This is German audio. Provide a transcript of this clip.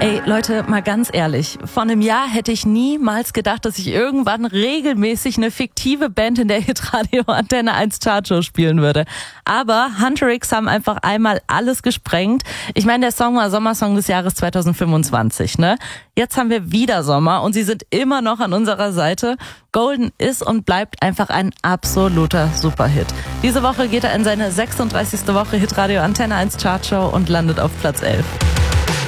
Ey, Leute, mal ganz ehrlich. Vor einem Jahr hätte ich niemals gedacht, dass ich irgendwann regelmäßig eine fiktive Band in der Hitradio Antenne 1 Chartshow spielen würde. Aber Hunter X haben einfach einmal alles gesprengt. Ich meine, der Song war Sommersong des Jahres 2025, ne? Jetzt haben wir wieder Sommer und sie sind immer noch an unserer Seite. Golden ist und bleibt einfach ein absoluter Superhit. Diese Woche geht er in seine 36. Woche Hitradio Antenne 1 Chartshow und landet auf Platz 11.